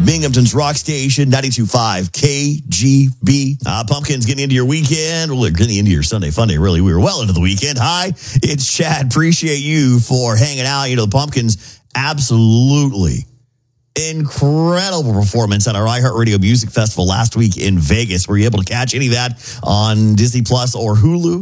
Binghamton's Rock Station, 92.5 KGB. Pumpkins, getting into your weekend. Well, getting into your Sunday fun day, really. We were well into the weekend. Hi, it's Chad. Appreciate you for hanging out. You know, the Pumpkins, absolutely incredible performance at our iHeartRadio Music Festival last week in Vegas. Were you able to catch any of that on Disney Plus or Hulu?